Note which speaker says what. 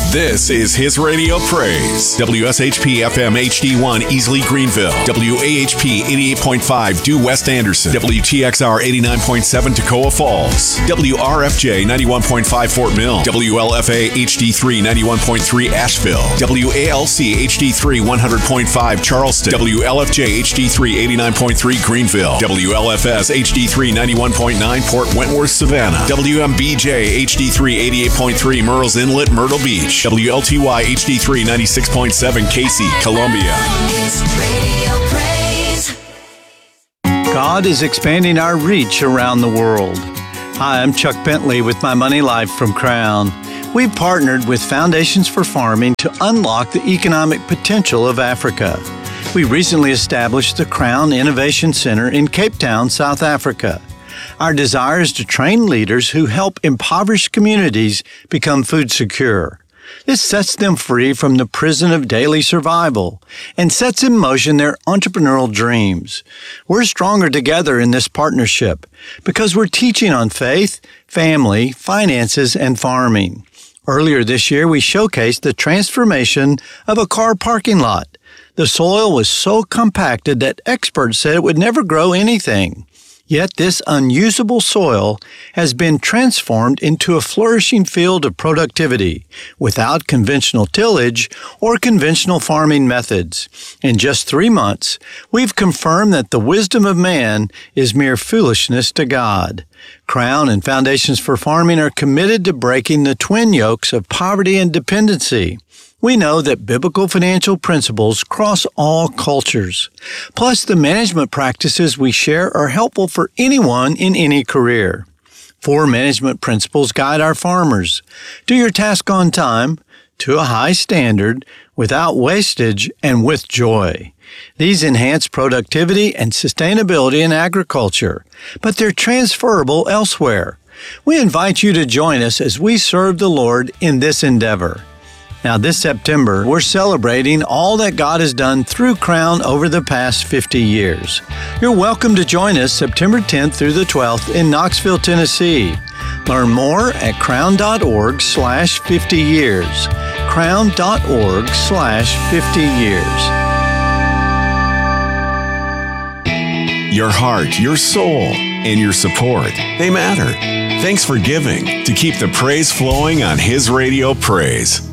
Speaker 1: This is His Radio Praise. WSHP FM HD1 Easley Greenville. WAHP 88.5 Due West Anderson. WTXR 89.7 Toccoa Falls. WRFJ 91.5 Fort Mill. WLFA HD3 91.3 Asheville. WALC HD3 100.5 Charleston. WLFJ HD3 89.3 Greenville. WLFS HD3 91.9 Port Wentworth Savannah. WMBJ HD3 88.3 Murrells Inlet Myrtle Beach. WLTY HD3 96.7 Casey, Columbia.
Speaker 2: God is expanding our reach around the world. Hi, I'm Chuck Bentley with My Money Life from Crown. We've partnered with Foundations for Farming to unlock the economic potential of Africa. We recently established the Crown Innovation Center in Cape Town, South Africa. Our desire is to train leaders who help impoverished communities become food secure. This sets them free from the prison of daily survival and sets in motion their entrepreneurial dreams. We're stronger together in this partnership because we're teaching on faith, family, finances, and farming. Earlier this year, we showcased the transformation of a car parking lot. The soil was so compacted that experts said it would never grow anything. Yet this unusable soil has been transformed into a flourishing field of productivity without conventional tillage or conventional farming methods. In just 3 months, we've confirmed that the wisdom of man is mere foolishness to God. Crown and Foundations for Farming are committed to breaking the twin yokes of poverty and dependency. We know that biblical financial principles cross all cultures. Plus, the management practices we share are helpful for anyone in any career. 4 management principles guide our farmers. Do your task on time, to a high standard, without wastage, and with joy. These enhance productivity and sustainability in agriculture, but they're transferable elsewhere. We invite you to join us as we serve the Lord in this endeavor. Now, this September, we're celebrating all that God has done through Crown over the past 50 years. You're welcome to join us September 10th through the 12th in Knoxville, Tennessee. Learn more at crown.org/50 years. crown.org/50 years.
Speaker 1: Your heart, your soul, and your support, they matter. Thanks for giving to keep the praise flowing on His Radio Praise.